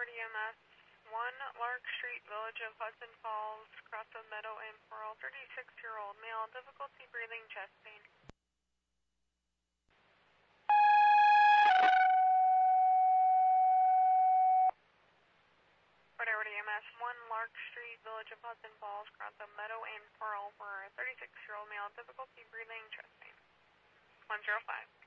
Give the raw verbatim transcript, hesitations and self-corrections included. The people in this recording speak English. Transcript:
Broward E M S, one Lark Street, Village of Hudson Falls, Cross of Meadow and Pearl, thirty-six-year-old male, difficulty breathing, chest pain. Broward E M S, one Lark Street, Village of Hudson Falls, Cross of Meadow and Pearl for a thirty-six-year-old male, difficulty breathing, chest pain. one zero five.